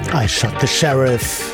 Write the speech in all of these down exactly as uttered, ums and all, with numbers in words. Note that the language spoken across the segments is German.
I Shot the Sheriff.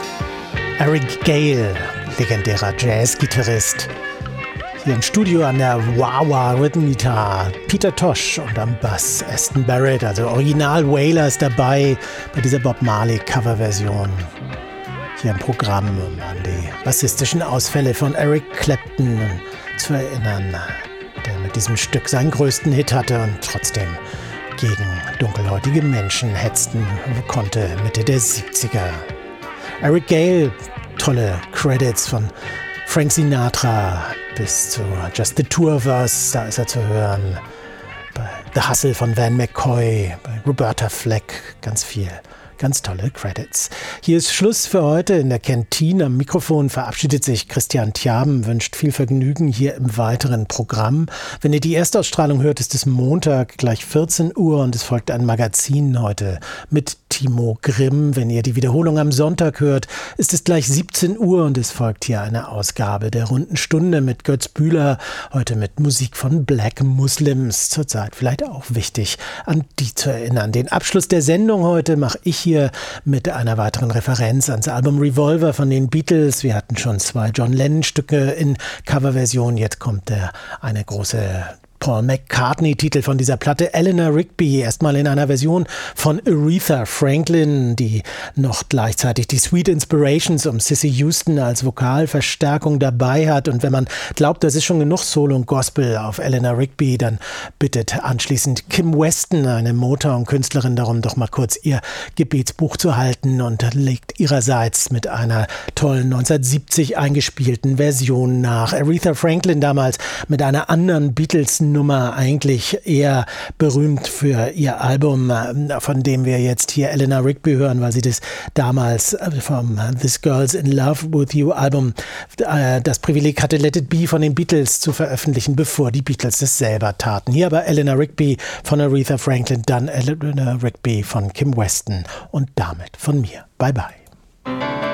Eric Gale, legendärer Jazz-Gitarrist. Hier im Studio an der Wah-Wah Rhythm Guitar Peter Tosh und am Bass Aston Barrett, also Original Wailers dabei bei dieser Bob Marley Coverversion. Hier im Programm, um an die bassistischen Ausfälle von Eric Clapton zu erinnern, der mit diesem Stück seinen größten Hit hatte und trotzdem gegen dunkelhäutige Menschen hetzen konnte, Mitte der siebziger. Eric Gale, tolle Credits von Frank Sinatra bis zu Just the Two of Us, da ist er zu hören. Bei The Hustle von Van McCoy, bei Roberta Fleck, ganz viel. Ganz tolle Credits. Hier ist Schluss für heute in der Kantine. Am Mikrofon verabschiedet sich Christian Tjaben, wünscht viel Vergnügen hier im weiteren Programm. Wenn ihr die Erstausstrahlung hört, ist es Montag, gleich vierzehn Uhr und es folgt ein Magazin heute mit Timo Grimm. Wenn ihr die Wiederholung am Sonntag hört, ist es gleich siebzehn Uhr und es folgt hier eine Ausgabe der Runden Stunde mit Götz Bühler. Heute mit Musik von Black Muslims. Zurzeit vielleicht auch wichtig, an die zu erinnern. Den Abschluss der Sendung heute mache ich hier Hier mit einer weiteren Referenz ans Album Revolver von den Beatles. Wir hatten schon zwei John Lennon-Stücke in Coverversion. Jetzt kommt der eine große Paul McCartney-Titel von dieser Platte, Eleanor Rigby, erstmal in einer Version von Aretha Franklin, die noch gleichzeitig die Sweet Inspirations um Cissy Houston als Vokalverstärkung dabei hat. Und wenn man glaubt, das ist schon genug Soul und Gospel auf Eleanor Rigby, dann bittet anschließend Kim Weston, eine Motown-Künstlerin, darum, doch mal kurz ihr Gebetsbuch zu halten und legt ihrerseits mit einer tollen neunzehnhundertsiebzig eingespielten Version nach. Aretha Franklin damals mit einer anderen Beatles Nummer, eigentlich eher berühmt für ihr Album, von dem wir jetzt hier Eleanor Rigby hören, weil sie das damals vom This Girl's in Love With You Album das Privileg hatte, Let It Be von den Beatles zu veröffentlichen, bevor die Beatles das selber taten. Hier aber Eleanor Rigby von Aretha Franklin, dann Eleanor Rigby von Kim Weston und damit von mir. Bye bye.